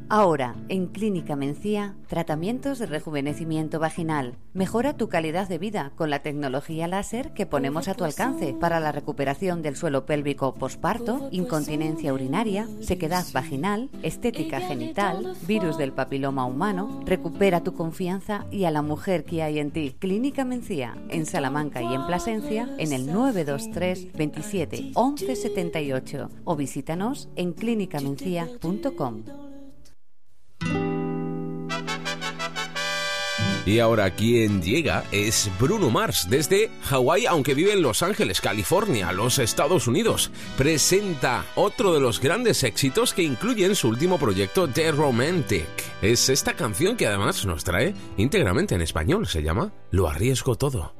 Ahora, en Clínica Mencía, tratamientos de rejuvenecimiento vaginal. Mejora tu calidad de vida con la tecnología láser que ponemos a tu alcance para la recuperación del suelo pélvico posparto, incontinencia urinaria, sequedad vaginal, estética genital, virus del papiloma humano. Recupera tu confianza y a la mujer que hay en ti. Clínica Mencía, en Salamanca y en Plasencia, en el 923 27 11 78 o visítanos en clinicamencia.com. Y ahora quien llega es Bruno Mars, desde Hawái, aunque vive en Los Ángeles, California, los Estados Unidos. Presenta otro de los grandes éxitos que incluye en su último proyecto, The Romantic. Es esta canción que además nos trae íntegramente en español, se llama Lo arriesgo todo.